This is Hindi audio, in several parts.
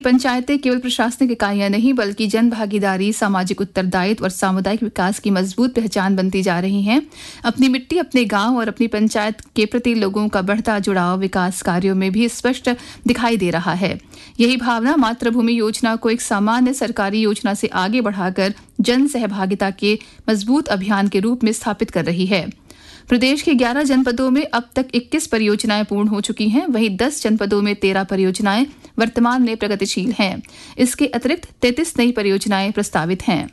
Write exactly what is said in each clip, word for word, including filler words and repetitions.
पंचायतें केवल प्रशासनिक इकाइयां नहीं बल्कि जन भागीदारी, सामाजिक उत्तरदायित्व और सामुदायिक विकास की मजबूत पहचान बनती जा रही हैं। अपनी मिट्टी, अपने गांव और अपनी पंचायत के प्रति लोगों का बढ़ता जुड़ाव विकास कार्यों में भी स्पष्ट दिखाई दे रहा है। यही भावना मातृभूमि योजना को एक सामान्य सरकारी योजना से आगे बढ़ाकर जन सहभागिता के मजबूत अभियान के रूप में स्थापित कर रही है। प्रदेश के ग्यारह जनपदों में अब तक इक्कीस परियोजनाएं पूर्ण हो चुकी हैं, वहीं दस जनपदों में तेरह परियोजनाएं वर्तमान में प्रगतिशील हैं। इसके अतिरिक्त तैंतीस नई परियोजनाएं प्रस्तावित हैं।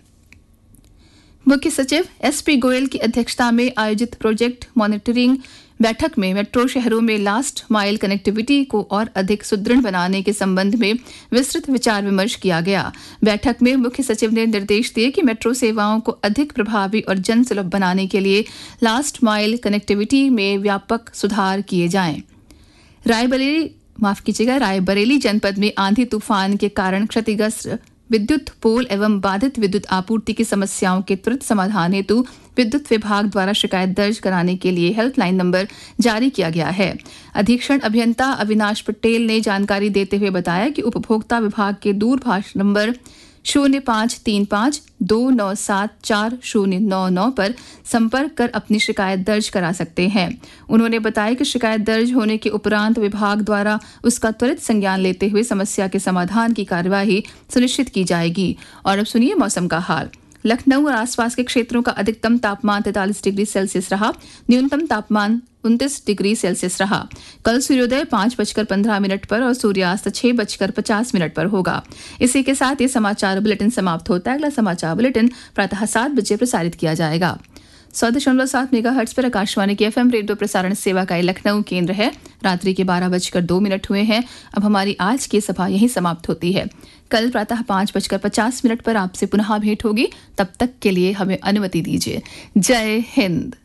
मुख्य सचिव एस पी गोयल की अध्यक्षता में आयोजित प्रोजेक्ट मॉनिटरिंग बैठक में मेट्रो शहरों में लास्ट माइल कनेक्टिविटी को और अधिक सुदृढ़ बनाने के संबंध में विस्तृत विचार विमर्श किया गया। बैठक में मुख्य सचिव ने निर्देश दिए कि मेट्रो सेवाओं को अधिक प्रभावी और जनसुलभ बनाने के लिए लास्ट माइल कनेक्टिविटी में व्यापक सुधार किए जाएं। रायबरेली माफ कीजिएगा रायबरेली जनपद में आंधी तूफान के कारण क्षतिग्रस्त विद्युत पोल एवं बाधित विद्युत आपूर्ति की समस्याओं के त्वरित समाधान हेतु विद्युत विभाग द्वारा शिकायत दर्ज कराने के लिए हेल्पलाइन नंबर जारी किया गया है। अधीक्षण अभियंता अविनाश पटेल ने जानकारी देते हुए बताया कि उपभोक्ता विभाग के दूरभाष नंबर शून्य पाँच तीन पाँच दो नौ सात चार शून्य नौ नौ पर संपर्क कर अपनी शिकायत दर्ज करा सकते हैं। उन्होंने बताया कि शिकायत दर्ज होने के उपरांत विभाग द्वारा उसका त्वरित संज्ञान लेते हुए समस्या के समाधान की कार्यवाही सुनिश्चित की जाएगी। और अब सुनिए मौसम का हाल। लखनऊ और आसपास के क्षेत्रों का अधिकतम तापमान तैंतालीस डिग्री सेल्सियस रहा, न्यूनतम तापमान उनतीस डिग्री सेल्सियस रहा। कल सूर्योदय पाँच बजकर पंद्रह मिनट पर और सूर्यास्त छह बजकर पचास मिनट पर होगा। इसी के साथ ये समाचार बुलेटिन समाप्त होता है। अगला समाचार बुलेटिन प्रातः सात बजे प्रसारित किया जाएगा। सौ दशमलव सात मेगा हर्ट्ज पर आकाशवाणी की एफएम रेडियो प्रसारण सेवा का लखनऊ केंद्र है। रात्रि के बारह बजकर दो मिनट हुए हैं। अब हमारी आज की सभा यहीं समाप्त होती है। कल प्रातः पाँच बजकर पचास मिनट पर आपसे पुनः भेंट होगी। तब तक के लिए हमें अनुमति दीजिए। जय हिंद।